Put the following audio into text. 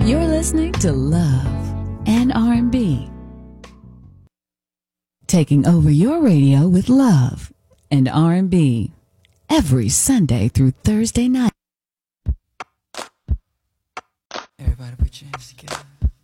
You're listening to Love and R&B. Taking over your radio with love and R&B every Sunday through Thursday night. Everybody put your hands together.